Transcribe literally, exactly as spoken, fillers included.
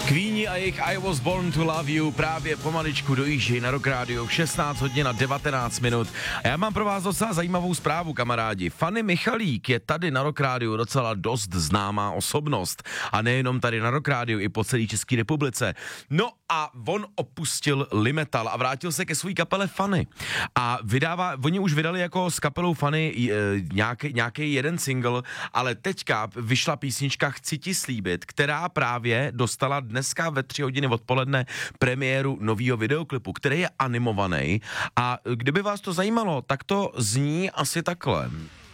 Queeni a jejich I Was Born to Love You právě pomaličku dojíždějí na Rock Radio v šestnáct hodin a devatenáct minut. A já mám pro vás docela zajímavou zprávu, kamarádi. Fanny Michalík je tady na Rock Radio docela dost známá osobnost. A nejenom tady na Rock Radio, i po celé České republice. No a on opustil Limetal a vrátil se ke své kapele Fanny. A vydává, oni už vydali jako s kapelou Fanny nějaký, nějaký jeden single, ale teďka vyšla písnička Chci ti slíbit, která právě dostala dneska ve tři hodiny odpoledne premiéru novýho videoklipu, který je animovaný. A kdyby vás to zajímalo, tak to zní asi takhle.